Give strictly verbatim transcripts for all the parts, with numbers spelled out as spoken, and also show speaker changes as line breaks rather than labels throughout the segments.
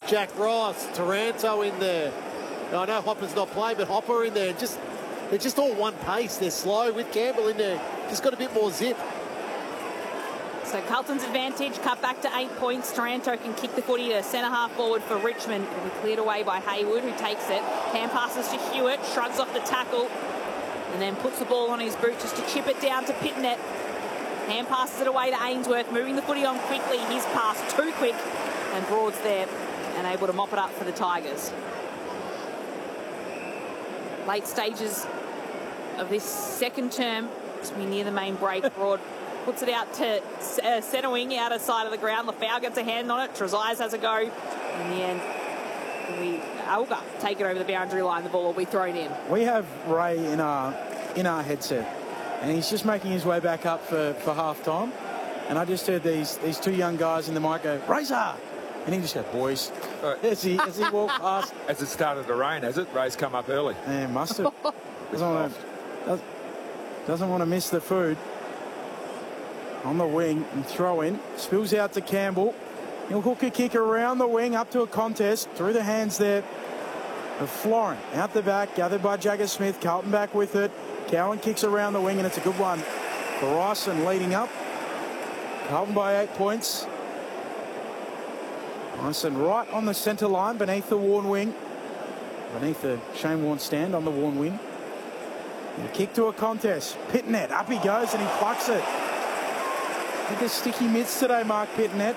Jack Ross, Taranto in there. Now, I know Hopper's not playing, but Hopper in there. Just They're just all one pace. They're slow with Campbell in there. Just got a bit more zip.
So Carlton's advantage cut back to eight points. Taranto can kick the footy to centre half forward for Richmond. It'll be cleared away by Haywood, who takes it. Hand passes to Hewitt, shrugs off the tackle, and then puts the ball on his boot just to chip it down to Pitnet. Hand passes it away to Ainsworth, moving the footy on quickly. His pass too quick, and Broad's there and able to mop it up for the Tigers. Late stages of this second term, as we near the main break, Broad puts it out to uh, centre wing, outer side of the ground. Lafau gets a hand on it. Trezise has a go. In the end, we Alga take it over the boundary line. The ball will be thrown in.
We have Ray in our in our headset, and he's just making his way back up for, for half time. And I just heard these these two young guys in the mic go, Razor! And he just goes, boys.
Right.
As he, as he walked past.
As it started to rain, has it? Ray's come up early.
Yeah, must have. doesn't, want to, does, doesn't want to miss the food. On the wing and throw in. Spills out to Campbell. He'll hook a kick around the wing up to a contest. Through the hands there of Florent. Out the back, gathered by Jagger Smith. Carlton back with it. Cowan kicks around the wing, and it's a good one for Ryson leading up. Carlton by eight points. Ryson right on the centre line beneath the worn wing. Beneath the Shane Warne stand on the worn wing. And a kick to a contest. Pitnet, up he goes and he plucks it. With the sticky mitts today, Mark Pitnet.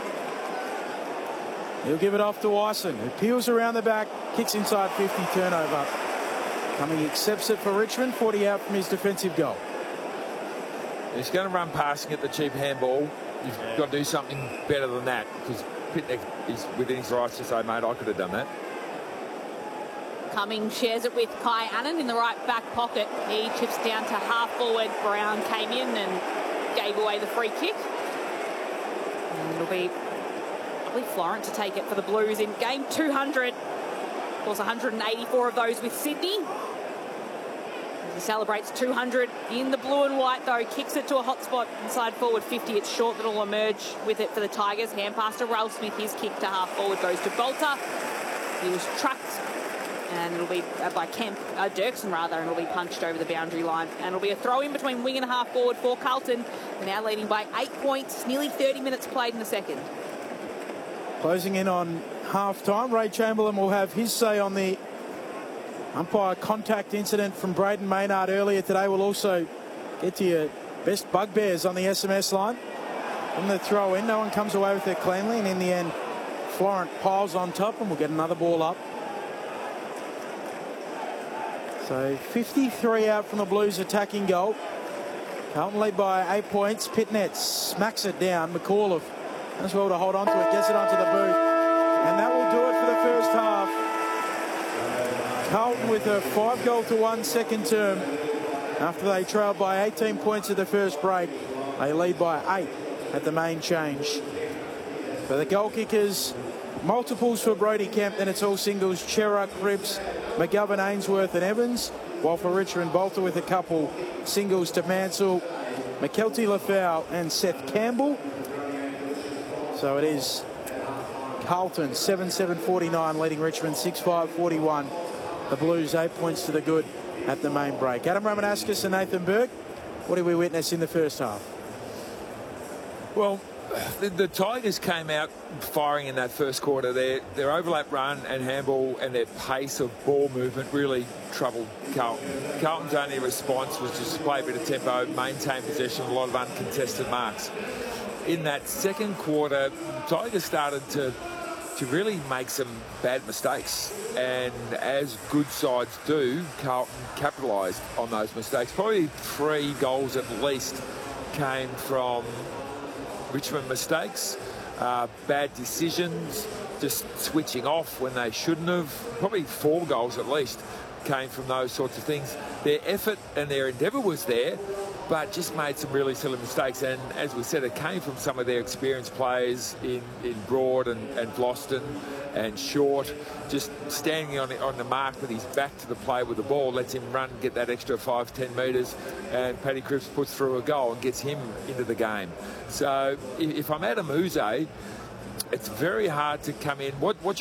He'll give it off to Wyson, who peels around the back, kicks inside fifty, turnover. Cumming accepts it for Richmond, forty out from his defensive goal.
He's going to run passing at the cheap handball. You've yeah. got to do something better than that, because Pitnet is within his rights to say, mate, I could have done that.
Cumming shares it with Kai Annan in the right back pocket. He chips down to half forward. Brown came in and gave away the free kick. And it'll be probably Florent to take it for the Blues in game two hundred. Of course, one hundred eighty-four of those with Sydney. He celebrates two hundred in the blue and white, though. Kicks it to a hot spot inside forward fifty. It's short that'll emerge with it for the Tigers. Hand pass to Ralph Smith. His kick to half forward goes to Bolter. He was trucked, and it'll be uh, by Kemp, uh, Dirksen rather, and it'll be punched over the boundary line. And it'll be a throw in between wing and half forward for Carlton. They're now leading by eight points. Nearly thirty minutes played in the second.
Closing in on half time. Ray Chamberlain will have his say on the umpire contact incident from Braden Maynard earlier today. We'll also get to your best bugbears on the S M S line. From the throw in, no one comes away with it cleanly, and in the end, Florent piles on top, and we'll get another ball up. So fifty-three out from the Blues attacking goal. Carlton lead by eight points. Pitnet smacks it down. McAuliffe as well to hold on to it, gets it onto the boot, and that will do it for the first half. Carlton with a five goal to one second term. After they trailed by eighteen points at the first break, they lead by eight at the main change. For the goal kickers, multiples for Brody Kemp, then it's all singles. Cherra, Cripps, McGovern, Ainsworth and Evans, while for Richmond, Bolter with a couple singles to Mansell, McKelty, Lafau and Seth Campbell. So it is Carlton seven seven forty-nine leading Richmond six five forty-one. The Blues eight points to the good at the main break. Adam Romanascus and Nathan Burke, what did we witness in the first half?
Well, the, the Tigers came out firing in that first quarter. Their, their overlap run and handball and their pace of ball movement really troubled Carlton. Carlton's only response was just play a bit of tempo, maintain possession, a lot of uncontested marks. In that second quarter, the Tigers started to to really make some bad mistakes, and as good sides do, Carlton capitalised on those mistakes. Probably three goals at least came from Richmond mistakes, uh, bad decisions, just switching off when they shouldn't have. Probably four goals at least came from those sorts of things. Their effort and their endeavour was there, but just made some really silly mistakes. And as we said, it came from some of their experienced players in, in Broad and, and Vlosten and Short, just standing on, on the mark with his back to the play with the ball, lets him run, get that extra five, ten metres, and Paddy Cripps puts through a goal and gets him into the game. So if I'm Adam Uze, it's very hard to come in. What, what